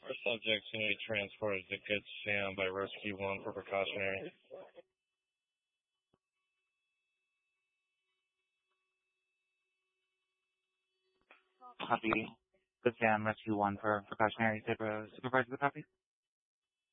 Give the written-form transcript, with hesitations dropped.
Our subjects need to be transported to Good Sam by Rescue 1 for precautionary. Copy. Good Sam, Rescue 1 for precautionary. Supervisor, the copy?